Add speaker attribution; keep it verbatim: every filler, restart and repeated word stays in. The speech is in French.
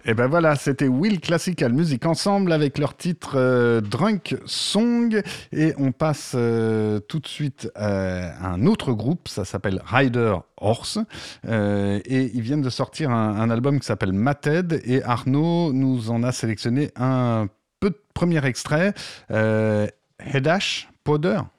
Speaker 1: Et ben voilà, c'était Will Classical Music ensemble avec leur titre euh, Drunk Song. Et on passe euh, tout de suite euh, à un autre groupe, ça s'appelle Rider Horse. Euh, et ils viennent de sortir un, un album qui s'appelle Matted. Et Arnaud nous en a sélectionné un peu de premier extrait. Euh, Hedash Powder.